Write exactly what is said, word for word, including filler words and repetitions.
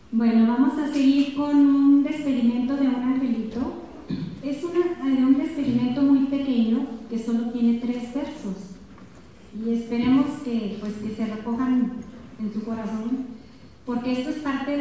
Bueno, vamos a seguir con un despedimento de un angelito. Es una, un despedimento muy pequeño que solo tiene tres versos y esperemos que, pues, que se recojan en su corazón, porque esto es parte de